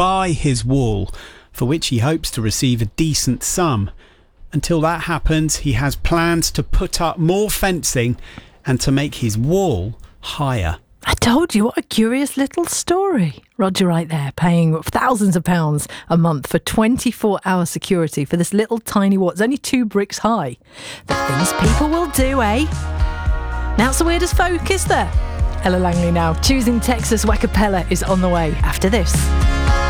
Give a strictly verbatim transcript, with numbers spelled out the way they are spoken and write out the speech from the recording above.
buy his wall, for which he hopes to receive a decent sum. Until that happens, he has plans to put up more fencing and to make his wall higher. I told you, what a curious little story. Roger right there, paying thousands of pounds a month for twenty-four hour security for this little tiny wall. It's only two bricks high. The things people will do, eh? Now it's the Weird as Folk, is there? Ella Langley now. Choosing Texas Wackapella is on the way after this.